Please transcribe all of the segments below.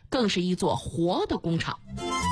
更是一座活的工厂。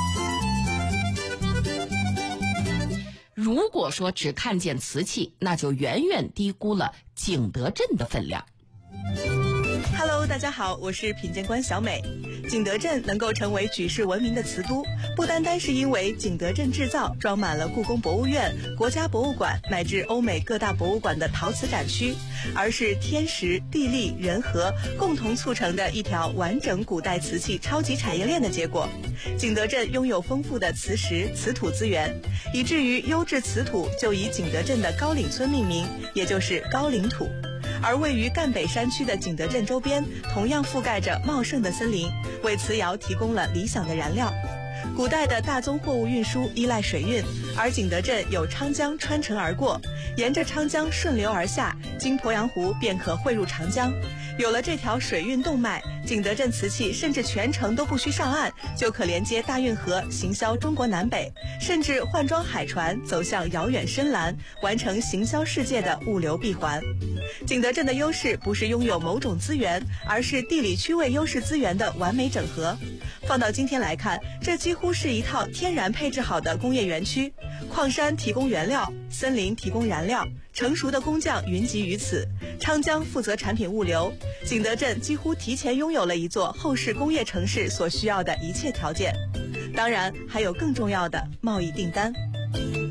如果说只看见瓷器，那就远远低估了景德镇的分量。 Hello， 大家好，我是品鉴官小美。景德镇能够成为举世闻名的瓷都，不单单是因为景德镇制造装满了故宫博物院、国家博物馆乃至欧美各大博物馆的陶瓷展区，而是天时、地利、人和共同促成的一条完整古代瓷器超级产业链的结果。景德镇拥有丰富的瓷石、瓷土资源，以至于优质瓷土就以景德镇的高岭村命名，也就是高岭土。而位于赣北山区的景德镇周边，同样覆盖着茂盛的森林，为瓷窑提供了理想的燃料。古代的大宗货物运输依赖水运，而景德镇有昌江穿城而过，沿着昌江顺流而下，经鄱阳湖便可汇入长江。有了这条水运动脉，景德镇瓷器甚至全程都不需上岸，就可连接大运河，行销中国南北，甚至换装海船走向遥远深蓝，完成行销世界的物流闭环。景德镇的优势不是拥有某种资源，而是地理区位优势资源的完美整合。放到今天来看，这几乎是一套天然配置好的工业园区，矿山提供原料，森林提供燃料，成熟的工匠云集于此，昌江负责产品物流。景德镇几乎提前拥有了一座后世工业城市所需要的一切条件，当然还有更重要的贸易订单。